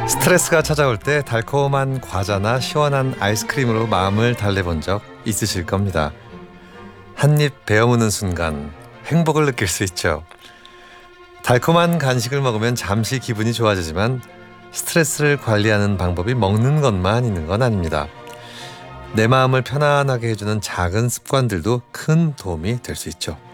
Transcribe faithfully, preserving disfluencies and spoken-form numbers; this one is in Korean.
스트레스가 찾아올 때 달콤한 과자나 시원한 아이스크림으로 마음을 달래본 적 있으실 겁니다. 한 입 베어무는 순간 행복을 느낄 수 있죠. 달콤한 간식을 먹으면 잠시 기분이 좋아지지만 스트레스를 관리하는 방법이 먹는 것만 있는 건 아닙니다. 내 마음을 편안하게 해주는 작은 습관들도 큰 도움이 될 수 있죠.